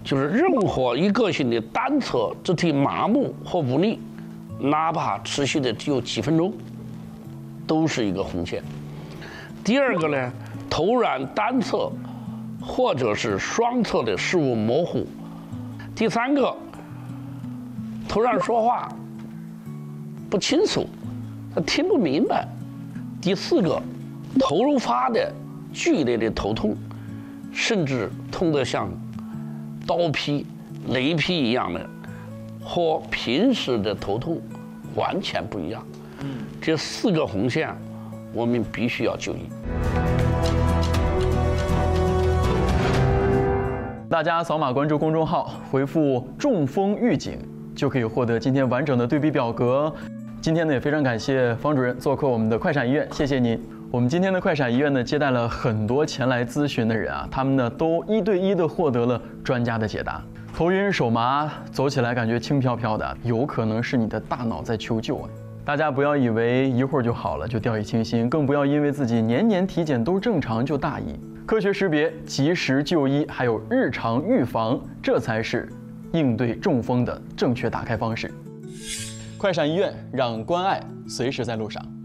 就是任何一个性的单侧肢体麻木或无力，哪怕持续的只有几分钟，都是一个红线。第二个呢，头软单侧或者是双侧的视物模糊。第三个，突然说话不清楚，他听不明白。第四个，头发的剧烈的头痛，甚至痛得像刀劈、雷劈一样的，和平时的头痛完全不一样。这4个红线，我们必须要就医。 大家扫码关注公众号，回复“中风预警”就可以获得今天完整的对比表格。今天呢，也非常感谢方主任做客我们的快闪医院，谢谢您。我们今天的快闪医院呢，接待了很多前来咨询的人啊，他们呢都1对1的获得了专家的解答。头晕手麻，走起来感觉轻飘飘的，有可能是你的大脑在求救啊！大家不要以为一会儿就好了就掉以轻心，更不要因为自己年年体检都正常就大意。科学识别、及时就医，还有日常预防，这才是应对中风的正确打开方式。快闪医院，让关爱随时在路上。